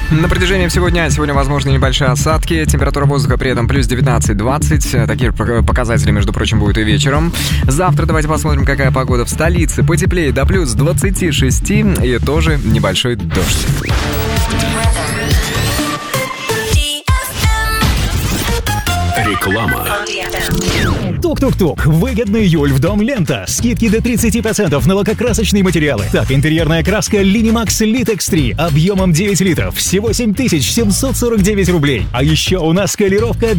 На протяжении всего дня сегодня возможны небольшие осадки. Температура воздуха при этом плюс 19-20. Такие показатели, между прочим, будут и вечером. Завтра давайте посмотрим, какая погода в столице. Потеплее до плюс 26 и тоже небольшой дождь. Реклама. Тук-тук-тук. Выгодный июль в Дом Лента. Скидки до 30% на лакокрасочные материалы. Так, интерьерная краска Linimax Litex 3 объемом 9 литров. Всего 7749 рублей. А еще у нас колировка